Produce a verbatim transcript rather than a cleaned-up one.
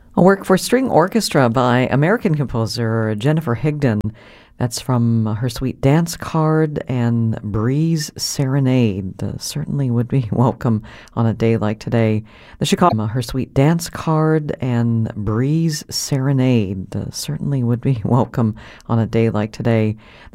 A work for string orchestra by American composer Jennifer Higdon. That's from her suite Dance Card and Breeze Serenade. Uh, certainly would be welcome on a day like today. The Chicago, her suite Dance Card and Breeze Serenade. Uh, certainly would be welcome on a day like today.